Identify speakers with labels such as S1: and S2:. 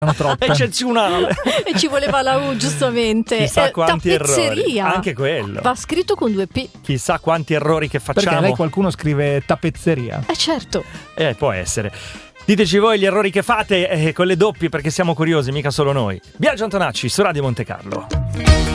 S1: troppe.
S2: Eccezionale.
S3: E ci voleva la U, giustamente.
S2: Chissà quanti
S3: tappezzeria.
S2: errori. Anche quello.
S3: Va scritto con 2 P.
S2: Chissà quanti errori che facciamo.
S1: Perché lei qualcuno scrive tappezzeria.
S3: Certo.
S2: Può essere. Diteci voi gli errori che fate con le doppie, perché siamo curiosi, mica solo noi. Biagio Antonacci su Radio Monte Carlo.